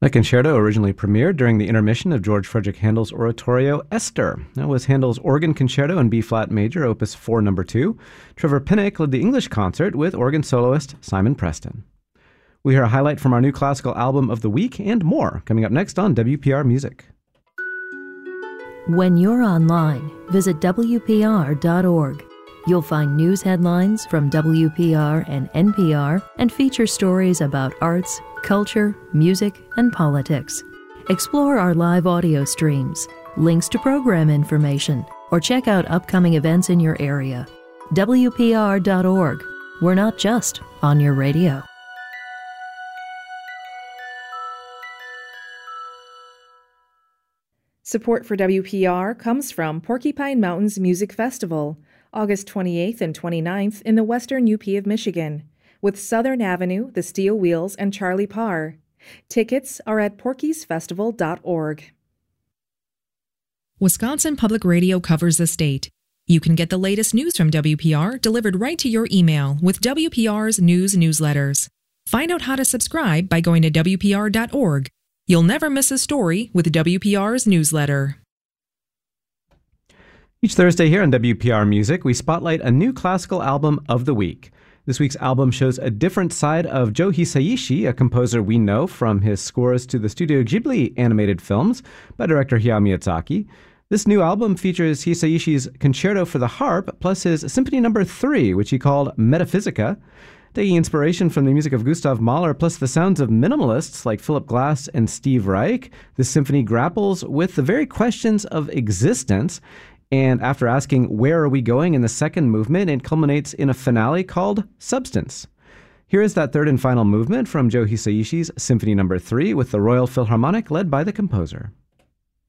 The concerto originally premiered during the intermission of George Frederick Handel's oratorio Esther. That was Handel's organ concerto in B-flat major, opus 4, number 2. Trevor Pinnock led the English concert with organ soloist Simon Preston. We hear a highlight from our new classical album of the week and more coming up next on WPR Music. When you're online, visit WPR.org. You'll find news headlines from WPR and NPR and feature stories about arts, culture, music, and politics. Explore our live audio streams, links to program information, or check out upcoming events in your area. WPR.org. We're not just on your radio. Support for WPR comes from Porcupine Mountains Music Festival, August 28th and 29th in the western UP of Michigan, with Southern Avenue, the Steel Wheels, and Charlie Parr. Tickets are at porkiesfestival.org. Wisconsin Public Radio covers the state. You can get the latest news from WPR delivered right to your email with WPR's news newsletters. Find out how to subscribe by going to WPR.org. You'll never miss a story with WPR's newsletter. Each Thursday here on WPR Music, we spotlight a new classical album of the week. This week's album shows a different side of Joe Hisaishi, a composer we know from his scores to the Studio Ghibli animated films by director Hayao Miyazaki. This new album features Hisaishi's Concerto for the Harp, plus his Symphony No. 3, which he called Metaphysica. Taking inspiration from the music of Gustav Mahler plus the sounds of minimalists like Philip Glass and Steve Reich, the symphony grapples with the very questions of existence. And after asking where are we going in the second movement, it culminates in a finale called Substance. Here is that third and final movement from Joe Hisaishi's Symphony No. 3 with the Royal Philharmonic led by the composer.